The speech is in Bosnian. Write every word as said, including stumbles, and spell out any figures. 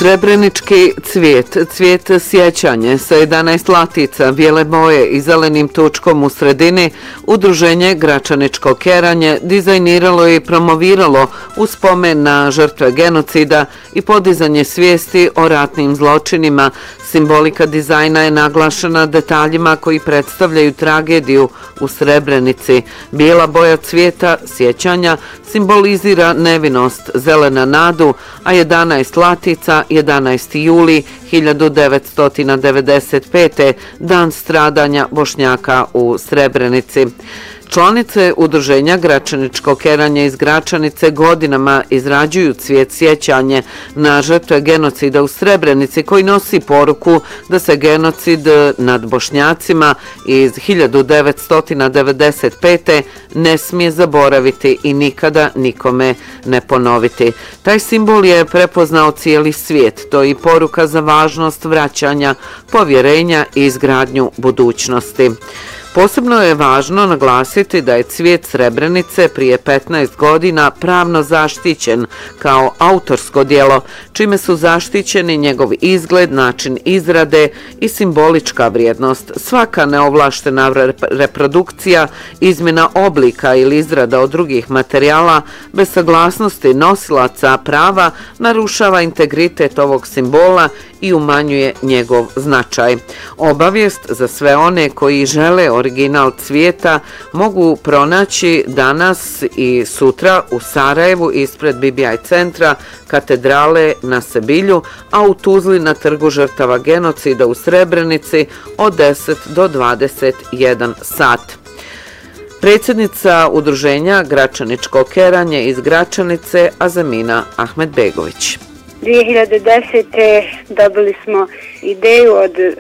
Srebrenički cvijet, cvijet sjećanje sa jedanaest latica, bijele boje i zelenim tučkom u sredini, Udruženje Gračaničko keranje dizajniralo i promoviralo u spomen na žrtve genocida i podizanje svijesti o ratnim zločinima. Simbolika dizajna je naglašena detaljima koji predstavljaju tragediju u Srebrenici. Bijela boja cvijeta sjećanja simbolizira nevinost, zelena nadu, a jedanaest latica jedanaesti juli hiljadu devetsto devedeset pete. dan stradanja Bošnjaka u Srebrenici. Članice Udruženja Gračaničko keranje iz Gračanice godinama izrađuju cvijet sjećanje na žrtve genocida u Srebrenici koji nosi poruku da se genocid nad Bošnjacima iz hiljadu devetsto devedeset pete. ne smije zaboraviti i nikada nikome ne ponoviti. Taj simbol je prepoznao cijeli svijet. To je i poruka za važnost vraćanja, povjerenja i izgradnju budućnosti. Posebno je važno naglasiti da je cvijet Srebrenice prije petnaest godina pravno zaštićen kao autorsko djelo, čime su zaštićeni njegov izgled, način izrade i simbolička vrijednost. Svaka neovlaštena reprodukcija, izmjena oblika ili izrada od drugih materijala bez saglasnosti nosilaca prava narušava integritet ovog simbola i umanjuje njegov značaj. Obavijest za sve one koji žele original cvijeta mogu pronaći danas i sutra u Sarajevu ispred B B I centra, katedrale na Sebilju, a u Tuzli na trgu žrtava genocida u Srebrenici od deset do dvadeset jedan sat. Predsjednica Udruženja Gračaničko keranje iz Gračanice Azamina Ahmedbegović. dvije hiljade desete. dobili smo ideju od